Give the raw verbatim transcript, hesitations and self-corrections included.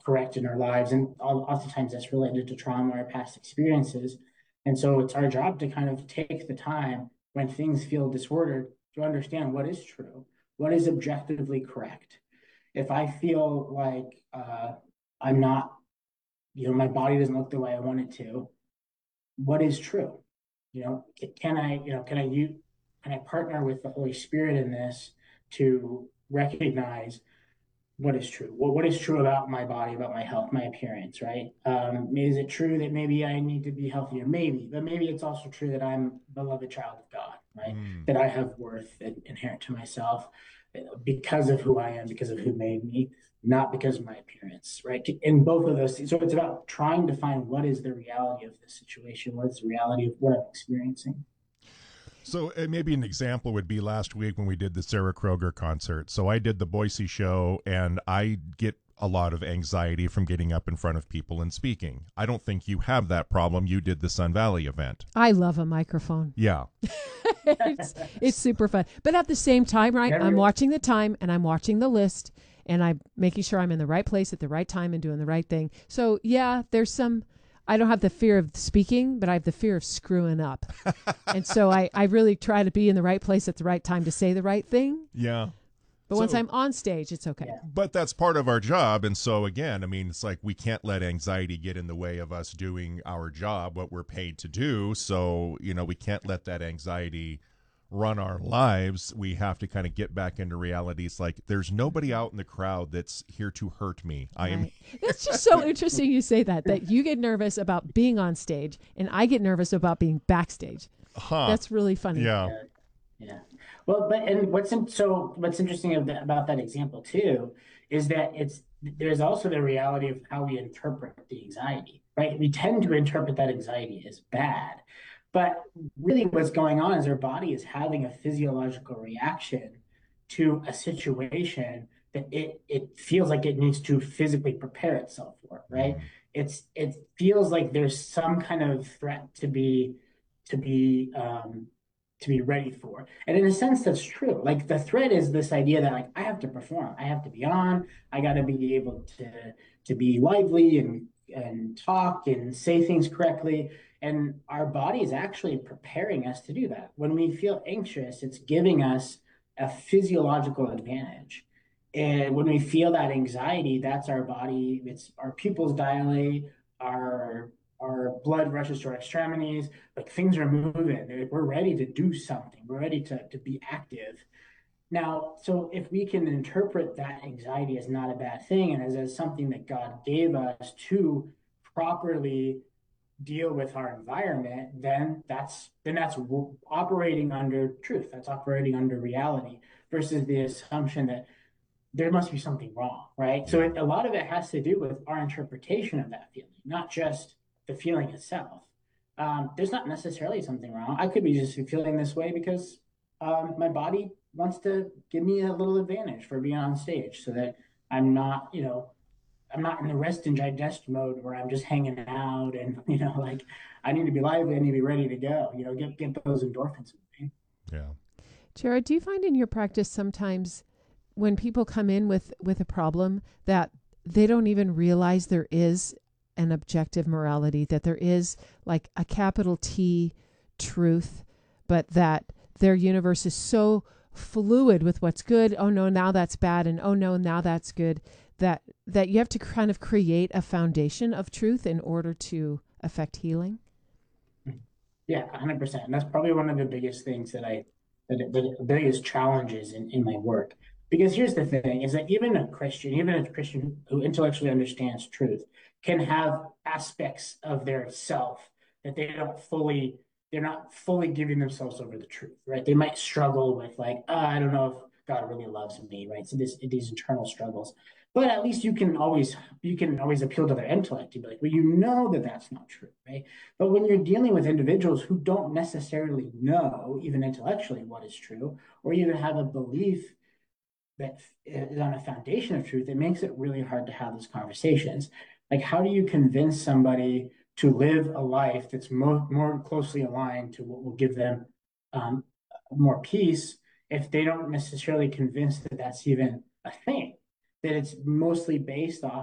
correct in our lives. And oftentimes that's related to trauma or past experiences. And so it's our job to kind of take the time when things feel disordered to understand what is true, what is objectively correct. If I feel like uh, I'm not, you know, my body doesn't look the way I want it to, what is true? You know, can I, you know, can I use, can I partner with the Holy Spirit in this to recognize what is true? Well, what is true about my body, about my health, my appearance, right? Um, is it true that maybe I need to be healthier? Maybe, but maybe it's also true that I'm a beloved child of God, right? Mm. That I have worth inherent to myself because of who I am, because of who made me, not because of my appearance, right? In both of those things. So it's about trying to find what is the reality of the situation, what is the reality of what I'm experiencing. So uh, maybe an example would be last week when we did the Sarah Kroger concert. So I did the Boise show, and I get a lot of anxiety from getting up in front of people and speaking. I don't think you have that problem. You did the Sun Valley event. I love a microphone. Yeah. it's it's super fun. But at the same time, right, Never, I'm watching the time and I'm watching the list and I'm making sure I'm in the right place at the right time and doing the right thing. So yeah, there's some, I don't have the fear of speaking, but I have the fear of screwing up. And so I, I really try to be in the right place at the right time to say the right thing. Yeah. But So- once I'm on stage, it's okay. Yeah. But that's part of our job. And so, again, I mean, it's like we can't let anxiety get in the way of us doing our job, what we're paid to do. So, you know, we can't let that anxiety run our lives. We have to kind of get back into reality. It's like there's nobody out in the crowd that's here to hurt me. I am. Right. That's just so interesting you say that, that you get nervous about being on stage and I get nervous about being backstage. Huh. That's really funny. Yeah. Yeah. Yeah. Well, but and what's in, so what's interesting of the, about that example too is that it's there's also the reality of how we interpret the anxiety, right? We tend to interpret that anxiety as bad, but really what's going on is our body is having a physiological reaction to a situation that it it feels like it needs to physically prepare itself for, right? Mm. It's it feels like there's some kind of threat to be to be um, to be ready for. And in a sense, that's true. Like the threat is this idea that like I have to perform, I have to be on, I got to be able to to be lively and and talk and say things correctly. And our body is actually preparing us to do that. When we feel anxious, it's giving us a physiological advantage. And when we feel that anxiety, that's our body. It's our pupils dilate, our our blood rushes to our extremities, like things are moving. We're ready to do something. We're ready to, to be active. Now, so if we can interpret that anxiety as not a bad thing and as, as something that God gave us to properly deal with our environment, then that's then that's operating under truth. That's operating under reality versus the assumption that there must be something wrong, right? So Yeah. it, a lot of it has to do with our interpretation of that feeling, not just the feeling itself. Um, there's not necessarily something wrong. I could be just feeling this way because um, my body wants to give me a little advantage for being on stage, so that I'm not, you know, I'm not in the rest and digest mode where I'm just hanging out and you know, like I need to be lively, I need to be ready to go. You know, get get those endorphins moving. Yeah. Jared, do you find in your practice sometimes when people come in with, with a problem that they don't even realize there is an objective morality, that there is like a capital T truth, but that their universe is so fluid with what's good, oh no, now that's bad, and oh no, now that's good, that that you have to kind of create a foundation of truth in order to affect healing? Yeah, one hundred percent. And that's probably one of the biggest things that I, that, that the biggest challenges in, in my work. Because here's the thing is that even a Christian, even a Christian who intellectually understands truth, can have aspects of their self that they don't fully, they're not fully giving themselves over the truth, right? They might struggle with like, uh, I don't know if God really loves me, right? So this, these internal struggles. But at least you can always you can always appeal to their intellect. You'd be like, well, you know that that's not true, right? But when you're dealing with individuals who don't necessarily know, even intellectually, what is true, or even have a belief that is on a foundation of truth, it makes it really hard to have those conversations. Like, how do you convince somebody to live a life that's more, more closely aligned to what will give them um, more peace if they don't necessarily convince that that's even a thing, that it's mostly based off